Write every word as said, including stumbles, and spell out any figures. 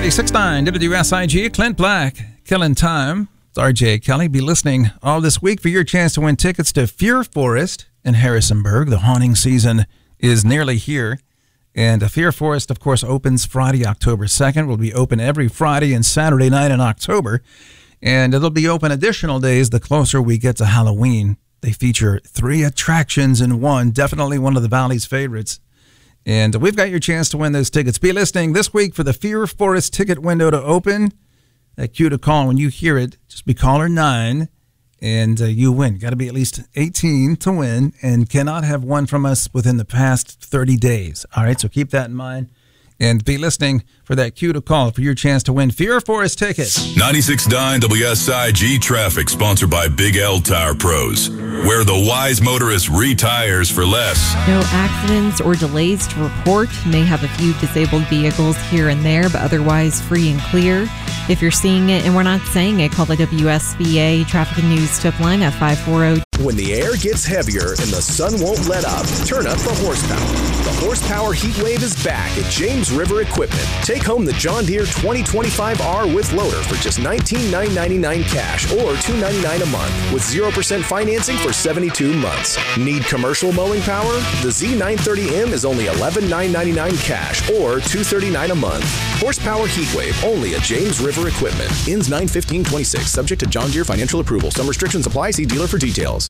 ninety-six point nine W S I G, Clint Black, Killing Time. It's R J Kelly. Be listening all this week for your chance to win tickets to Fear Forest in Harrisonburg. The haunting season is nearly here. And the Fear Forest, of course, opens Friday, October second. Will be open every Friday and Saturday night in October. And it'll be open additional days the closer we get to Halloween. They feature three attractions in one. Definitely one of the Valley's favorites. And we've got your chance to win those tickets. Be listening this week for the Fear Forest ticket window to open. That cue to call when you hear it. Just be caller nine, and uh, you win. Got to be at least eighteen to win, and cannot have won from us within the past thirty days. All right, so keep that in mind. And be listening for that cue to call for your chance to win Fear Forest tickets. ninety-six point nine W S I G traffic, sponsored by Big L Tire Pros, where the wise motorist retires for less. No accidents or delays to report. May have a few disabled vehicles here and there, but otherwise free and clear. If you're seeing it and we're not saying it, call the W S B A Traffic and News tip line at five four zero. When the air gets heavier and the sun won't let up, turn up the horsepower. The Horsepower Heat Wave is back at James River Equipment. Take home the John Deere twenty twenty-five R with loader for just nineteen thousand nine hundred ninety-nine dollars cash or two hundred ninety-nine dollars a month with zero percent financing for seventy-two months. Need commercial mowing power? The Z nine thirty M is only eleven thousand nine hundred ninety-nine dollars cash or two hundred thirty-nine dollars a month. Horsepower Heat Wave only at James River Equipment. Ends nine fifteen twenty-six. Subject to John Deere financial approval. Some restrictions apply. See dealer for details.